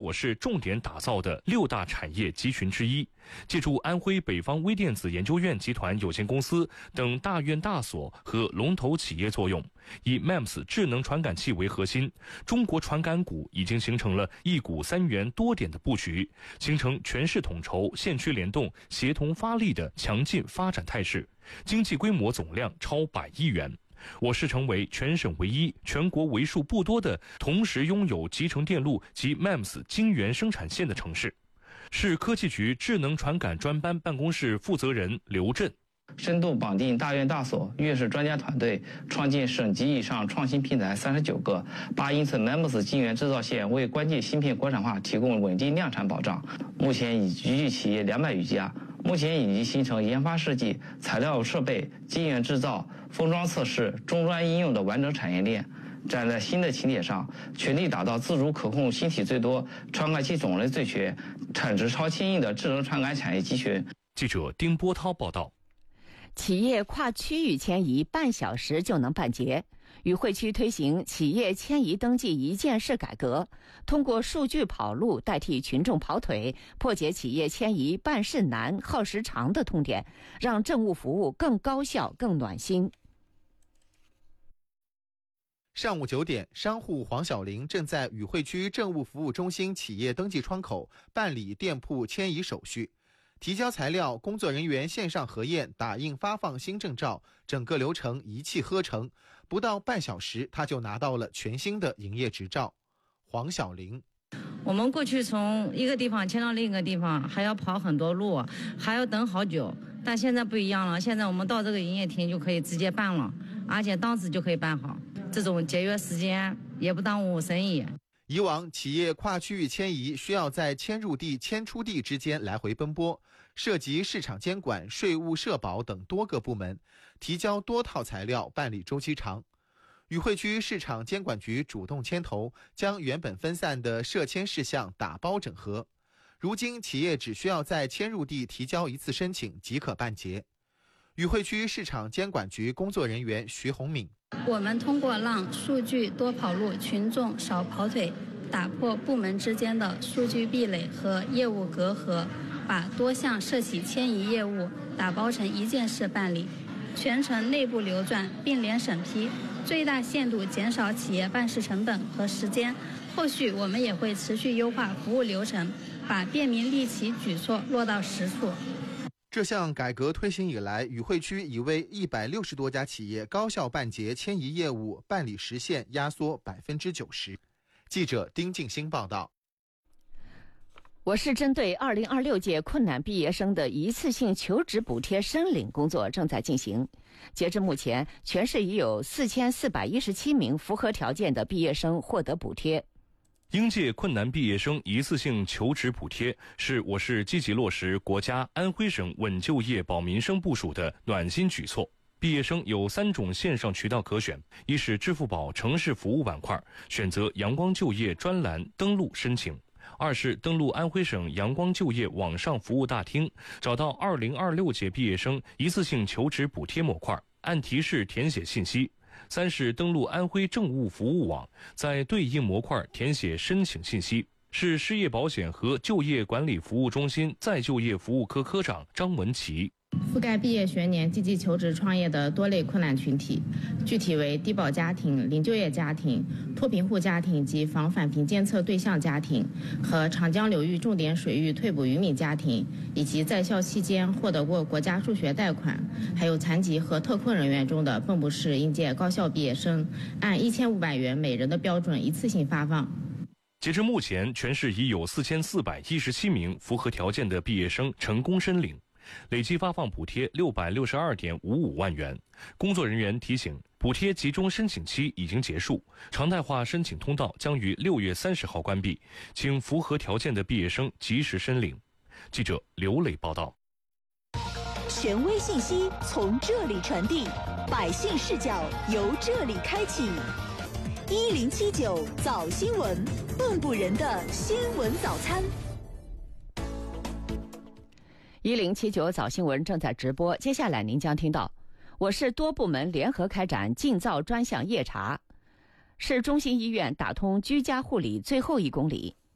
我市重点打造的6大产业集群之一，借助安徽北方微电子研究院集团有限公司等大院大所和龙头企业作用，以 MEMS 智能传感器为核心，中国传感股已经形成了一股3元多点的布局，形成全市统筹、县区联动、协同发力的强劲发展态势，经济规模总量超100亿元。我市成为全省唯一、全国为数不多的同时拥有集成电路及 MEMS 晶圆生产线的城市。市科技局智能传感专班办公室负责人刘震： 深度绑定大院大所、院士专家团队，创建省级以上创新平台39个，8英寸 MEMS 晶圆制造线为关键芯片国产化提供稳定量产保障。目前已集聚企业200余家，目前已经形成研发设计、材料设备、晶圆制造、封装测试、终端应用的完整产业链。站在新的起点上，全力打造自主可控、芯体最多、传感器种类最全、产值超1000亿的智能传感产业集群。 记者丁波涛报道。 企业跨区域迁移半小时就能办结。与会区推行企业迁移登记一件事改革，通过数据跑路代替群众跑腿，破解企业迁移办事难、耗时长的痛点，让政务服务更高效、更暖心。 上午9点，商户黄小玲正在与会区政务服务中心企业登记窗口办理店铺迁移手续。提交材料，工作人员线上核验、打印、发放新证照，整个流程一气呵成，不到半小时，他就拿到了全新的营业执照。黄小玲： 我们过去从一个地方迁到另一个地方，还要跑很多路，还要等好久，但现在不一样了，现在我们到这个营业厅就可以直接办了，而且当时就可以办好，这种节约时间，也不耽误生意。 以往企业跨区域迁移需要在迁入地、迁出地之间来回奔波，涉及市场监管、税务、社保等多个部门，提交多套材料，办理周期长。与会区市场监管局主动牵头，将原本分散的涉迁事项打包整合。如今企业只需要在迁入地提交一次申请即可办结。与会区市场监管局工作人员徐红敏： 我们通过让数据多跑路、群众少跑腿，打破部门之间的数据壁垒和业务隔阂，把多项涉企迁移业务打包成一件事办理，全程内部流转并联审批，最大限度减少企业办事成本和时间。后续我们也会持续优化服务流程，把便民利企举措落到实处。 这项改革推行以来，与会区已为160多家企业高效办结迁移业务办理时限压缩90%。记者丁静兴报道。 我市针对2026届困难毕业生的一次性求职补贴申领工作正在进行。截至目前，全市已有4417名符合条件的毕业生获得补贴。 应届困难毕业生一次性求职补贴是我市积极落实国家安徽省稳就业保民生部署的暖心举措。毕业生有3种线上渠道可选：一是支付宝城市服务板块，选择阳光就业专栏登录申请；二是登录安徽省阳光就业网上服务大厅，找到2026届毕业生一次性求职补贴模块，按提示填写信息；三是登录安徽政务服务网，在对应模块填写申请信息。市失业保险和就业管理服务中心再就业服务科科长张文琪： 覆盖毕业学年积极求职创业的多类困难群体，具体为低保家庭、零就业家庭、脱贫户家庭及防返贫监测对象家庭和长江流域重点水域退捕渔民家庭，以及在校期间获得过国家助学贷款，还有残疾和特困人员中的蚌埠市应届高校毕业生，按1500元每人的标准一次性发放。 截至目前，全市已有4417名符合条件的毕业生成功申领，累计发放补贴662.55万元。工作人员提醒，补贴集中申请期已经结束，常态化申请通道将于6月30号关闭，请符合条件的毕业生及时申领。记者刘磊报道。 权威信息从这里传递，百姓视角由这里开启。1079早新闻，蚌埠人的新闻早餐。 1079早新闻正在直播，接下来您将听到，我市多部门联合开展尽造专项夜查，市中心医院打通居家护理最后1公里。